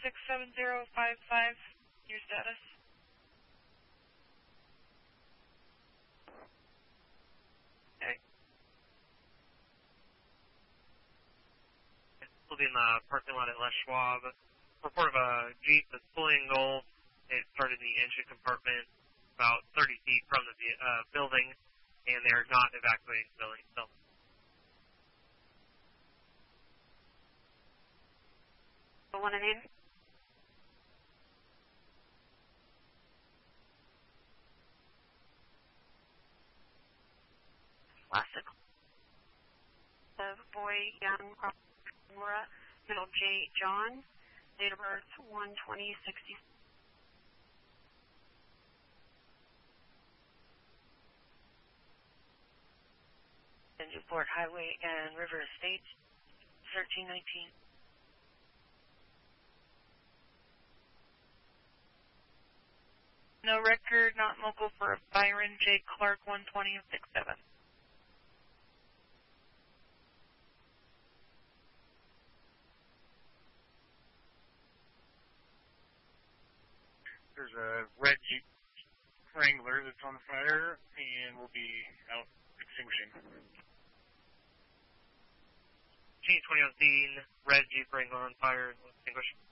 67055, your status. Okay. We'll be in the parking lot at Les Schwab. Report of a Jeep that's fully engulfed. It started in the engine compartment about 30 feet from the building, and they're not evacuating the building itself. One name? Classic. Boy, young, Laura, middle J. John, date of birth 1/20/60. Newport Highway and River Estates, 1319. No record, not local for Byron J. Clark, 120-67. There's a red Jeep Wrangler that's on fire, and we'll be out extinguishing. G20 on scene, red Jeep Wrangler on fire, extinguished.